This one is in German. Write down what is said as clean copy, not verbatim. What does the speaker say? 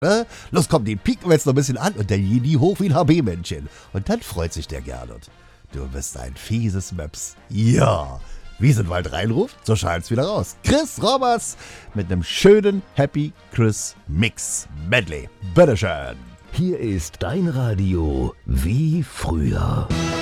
Los komm, den pieken wir jetzt noch ein bisschen an und der Jedi hoch wie ein HB-Männchen. Und dann freut sich der Gernot. Du bist ein fieses Möps. Ja. Wiesenwald reinruft, so scheint's wieder raus. Chris Roberts mit einem schönen Happy Chris Mix Medley. Bitteschön. Hier ist dein Radio wie früher.